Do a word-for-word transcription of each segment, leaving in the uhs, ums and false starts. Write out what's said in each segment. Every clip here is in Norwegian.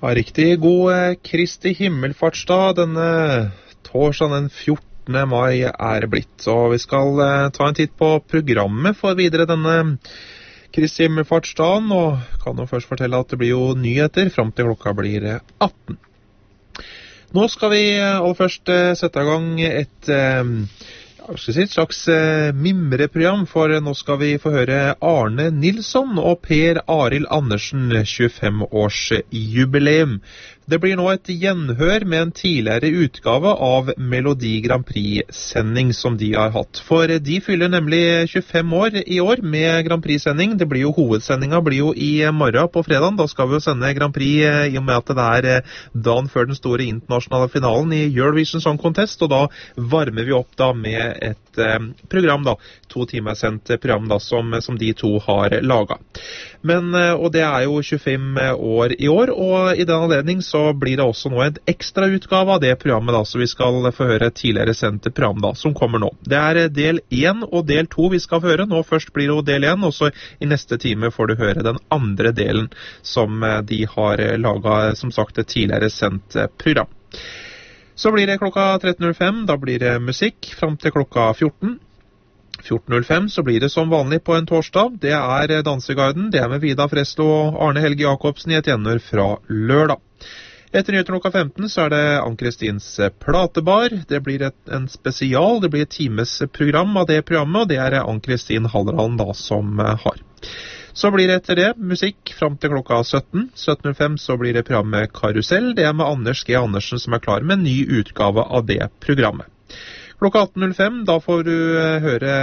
Ja, riktig god eh, Kristi himmelfartsdag denne torsdagen den fjortende mai er blitt. Og vi skal eh, ta en titt på programmet for videre denne Kristi himmelfartsdagen, og kan jo først fortelle at det blir jo nyheter frem til klokka blir eh, atten. Nå skal vi eh, aller først eh, sette i gang et... Eh, Jeg skal si et slags eh, mimreprogram, for nå skal vi få høre Arne Nilsson og Per Arild Andersen tjuefem års jubileum. Det blir nå et gjenhør med en tidligere utgave av Melodi Grand Prix-sending som de har hatt. For de fyller nemlig tjuefem år i år med Grand Prix-sending. Det blir jo hovedsendinga blir jo i morgen på fredagen. Da skal vi jo sende Grand Prix i og med at det er dagen før den store internasjonale finalen i Eurovision Song Contest, og da varmer vi opp da med et eh, program da, to timer sendt program da, som, som de to har laget. Men, eh, og det er jo tjuefem år i år, og i den anledning så blir det også nå en ekstra utgave av det programmet da, så vi skal få høre et tidligere sendt program da, som kommer nå. Det er del én og del to vi skal få høre. Nå først blir det jo del én, og så i neste time får du høre den andre delen som de har laget, som sagt, et tidligere sendt program. Så blir det klokka tretten null fem, da blir det musikk frem til klokka fjorten. fjorten null fem så blir det som vanlig på en torsdag. Det er Danseguiden, det er med Vida Fresto og Arne Helge Jacobsen i et gjenhør fra lørdag. Etter nyheter klokka femten så er det Ann-Kristins platebar. Det blir et, en spesial, det blir et times program av det programmet, og det er Ann-Kristin Hallerhallen da som har. Så blir det etter det musikk frem til klokka sytten. sytten null fem så blir det programmet Karusell. Det er med Anders G. Andersen som er klar med en ny utgave av det programmet. Klokka atten null fem, da får du høre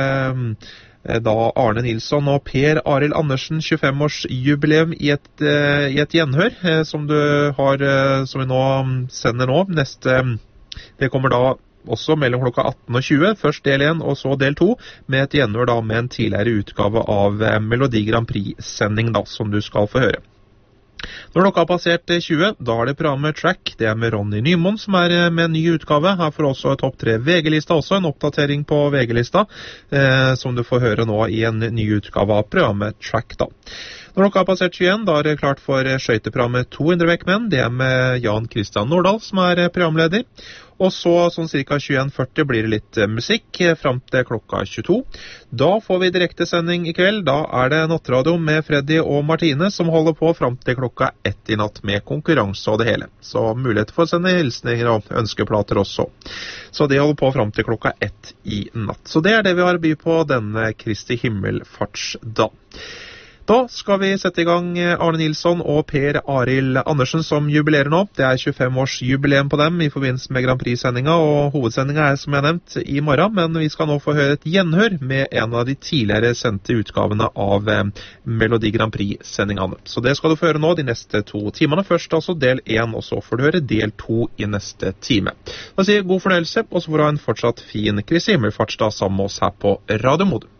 da Arne Nilsson og Per Arild Andersen tjuefem års jubileum i et, i et gjenhør som du har, som vi nå sender nå. Neste, det kommer da også mellom klokka atten og tjue, først del én og så del to, med et gjenhør da med en tidligere utgave av Melodi Grand Prix-sending da, som du skal få høre. Når klokka har passert tjue, da er det programmet Track. Det er med Ronny Nymoen som er med en ny utgave. Her får også topp tre V G-lista også, en oppdatering på V G-lista, eh, som du får høre nå i en ny utgave av programmet Track da. Når klokka har passert tjueen, da er det klart for skøyteprogrammet to hundre Vekmenn. Det er med Jan Christian Nordahl som er programleder. Og så, sånn cirka tjueen førti, blir det litt musikk frem til klokka tjueto. Da får vi direkte sending i kveld. Da er det nattradio med Freddy og Martine som holder på frem til klokka ett i natt med konkurranse og det hele. Så mulighet for å sende hilsninger og ønskeplater også. Så det holder på frem til klokka ett i natt. Så det er det vi har å by på denne Kristi himmelfartsdag. Da skal vi sette i gang Arne Nilsson og Per Arild Andersen som jubilerer nå. Det er tjuefem års jubileum på dem i forbindelse med Grand Prix-sendinga, og hovedsendinga er som jeg har nevnt i morgen, men vi skal nå få høre et gjenhør med en av de tidligere sendte utgavene av eh, Melodi Grand Prix-sendingene. Så det skal du få høre nå de neste to timene. Først altså del én, og så får du høre del to i neste time. Da sier jeg god fornøyelse, og så får du ha en fortsatt fin Kristi himmelfartsdag sammen med oss her på Radio Modum.